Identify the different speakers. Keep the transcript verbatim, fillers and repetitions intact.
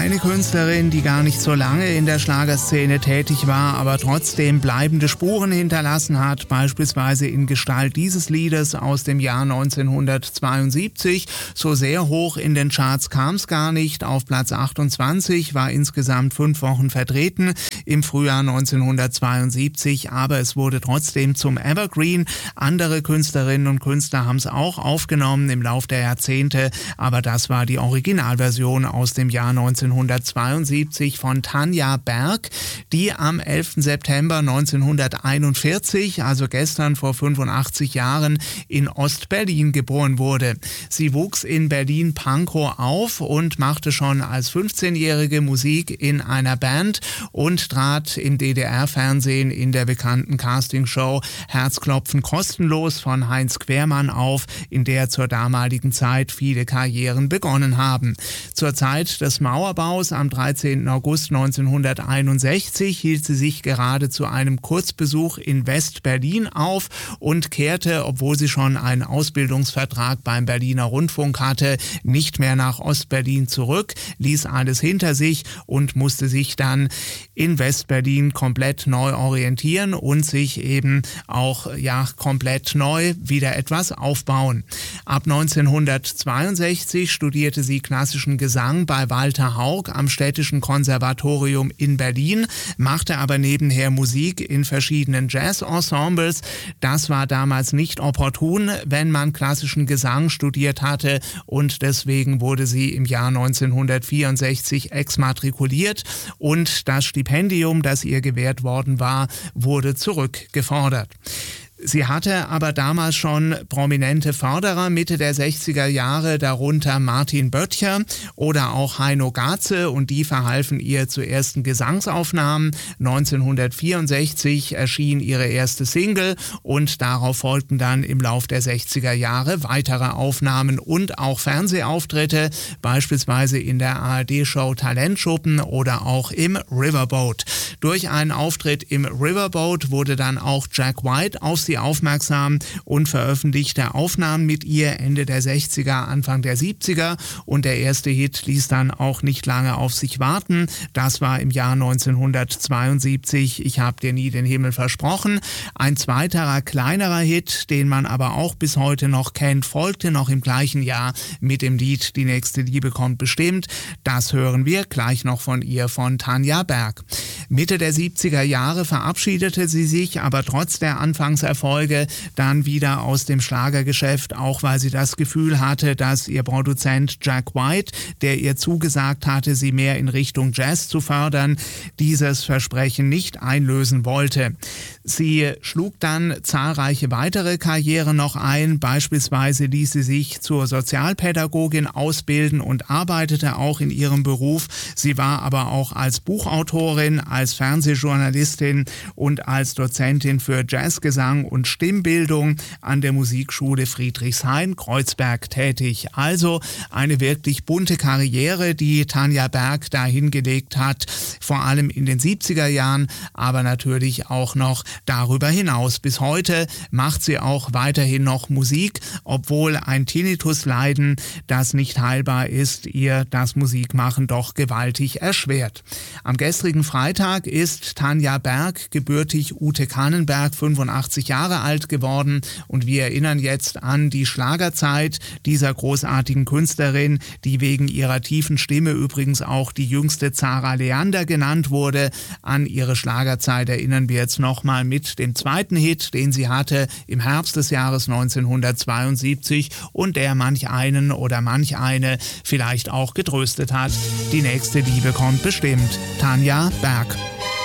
Speaker 1: Eine Künstlerin, die gar nicht so lange in der Schlagerszene tätig war, aber trotzdem bleibende Spuren hinterlassen hat, beispielsweise in Gestalt dieses Liedes aus dem Jahr neunzehnhundertzweiundsiebzig. So sehr hoch in den Charts kam es gar nicht. Auf Platz achtundzwanzig, war insgesamt fünf Wochen vertreten im Frühjahr neunzehnhundertzweiundsiebzig, aber es wurde trotzdem zum Evergreen. Andere Künstlerinnen und Künstler haben es auch aufgenommen im Lauf der Jahrzehnte, aber das war die Originalversion aus dem Jahr neunzehnhundertzweiundsiebzig von Tanja Berg, die am elften September neunzehnhunderteinundvierzig, also gestern vor fünfundachtzig Jahren, in Ost-Berlin geboren wurde. Sie wuchs in Berlin-Pankow auf und machte schon als fünfzehnjährige Musik in einer Band und trat im D D R-Fernsehen in der bekannten Castingshow Herzklopfen kostenlos von Heinz Quermann auf, in der zur damaligen Zeit viele Karrieren begonnen haben. Zur Zeit des Mauerbaus am dreizehnten August neunzehnhunderteinundsechzig hielt sie sich gerade zu einem Kurzbesuch in West-Berlin auf und kehrte, obwohl sie schon einen Ausbildungsvertrag beim Berliner Rundfunk hatte, nicht mehr nach Ost-Berlin zurück, ließ alles hinter sich und musste sich dann in West-Berlin komplett neu orientieren und sich eben auch ja komplett neu wieder etwas aufbauen. Ab neunzehnhundertzweiundsechzig studierte sie klassischen Gesang bei Walter Haug am Städtischen Konservatorium in Berlin, machte aber nebenher Musik in verschiedenen Jazz-Ensembles. Das war damals nicht opportun, wenn man klassischen Gesang studiert hatte, und deswegen wurde sie im Jahr neunzehnhundertvierundsechzig exmatrikuliert und das Stipendium, das ihr gewährt worden war, wurde zurückgefordert. Sie hatte aber damals schon prominente Förderer Mitte der sechziger Jahre, darunter Martin Böttcher oder auch Heino Gaze, und die verhalfen ihr zu ersten Gesangsaufnahmen. neunzehnhundertvierundsechzig erschien ihre erste Single und darauf folgten dann im Lauf der sechziger Jahre weitere Aufnahmen und auch Fernsehauftritte, beispielsweise in der A R D-Show Talentschuppen oder auch im Riverboat. Durch einen Auftritt im Riverboat wurde dann auch Jack White auf sie aufmerksam und veröffentlichte Aufnahmen mit ihr Ende der sechziger, Anfang der siebziger, und der erste Hit ließ dann auch nicht lange auf sich warten. Das war im Jahr neunzehnhundertzweiundsiebzig Ich hab dir nie den Himmel versprochen. Ein zweiterer, kleinerer Hit, den man aber auch bis heute noch kennt, folgte noch im gleichen Jahr mit dem Lied Die nächste Liebe kommt bestimmt. Das hören wir gleich noch von ihr, von Tanja Berg. Mitte der siebziger Jahre verabschiedete sie sich aber trotz der Anfangserfolge dann wieder aus dem Schlagergeschäft, auch weil sie das Gefühl hatte, dass ihr Produzent Jack White, der ihr zugesagt hatte, sie mehr in Richtung Jazz zu fördern, dieses Versprechen nicht einlösen wollte. Sie schlug dann zahlreiche weitere Karrieren noch ein, beispielsweise ließ sie sich zur Sozialpädagogin ausbilden und arbeitete auch in ihrem Beruf. Sie war aber auch als Buchautorin, als Fernsehjournalistin und als Dozentin für Jazzgesang und Stimmbildung an der Musikschule Friedrichshain Kreuzberg tätig. Also eine wirklich bunte Karriere, die Tanja Berg da hingelegt hat, vor allem in den siebziger Jahren, aber natürlich auch noch darüber hinaus. Bis heute macht sie auch weiterhin noch Musik, obwohl ein Tinnitusleiden, das nicht heilbar ist, ihr das Musikmachen doch gewaltig erschwert. Am gestrigen Freitag ist Tanja Berg, gebürtig Ute Kannenberg, fünfundachtzig Jahre alt geworden, und wir erinnern jetzt an die Schlagerzeit dieser großartigen Künstlerin, die wegen ihrer tiefen Stimme übrigens auch die jüngste Zara Leander genannt wurde. An ihre Schlagerzeit erinnern wir jetzt nochmal mit dem zweiten Hit, den sie hatte im Herbst des Jahres neunzehnhundertzweiundsiebzig und der manch einen oder manch eine vielleicht auch getröstet hat. Die nächste Liebe kommt bestimmt. Tanja Berg.